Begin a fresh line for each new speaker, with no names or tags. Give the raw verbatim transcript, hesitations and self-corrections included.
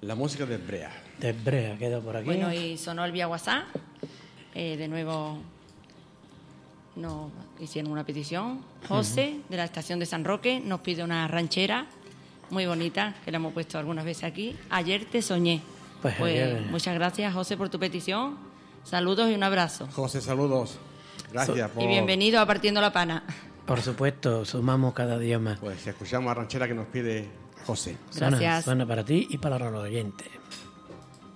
La música de Brea.
De Brea, quedó por aquí.
Bueno, y sonó el vía WhatsApp. Eh, de nuevo nos hicieron una petición. José, uh-huh. de la estación de San Roque, nos pide una ranchera muy bonita, que la hemos puesto algunas veces aquí. Ayer te soñé.
Pues,
pues
ayer...
muchas gracias, José, por tu petición. Saludos y un abrazo.
José, saludos. Gracias.
So,
por...
Y bienvenido a Partiendo la Pana.
Por supuesto, sumamos cada día más.
Pues escuchamos la ranchera que nos pide José.
Suena,
Gracias.
suena para ti y para los oyentes.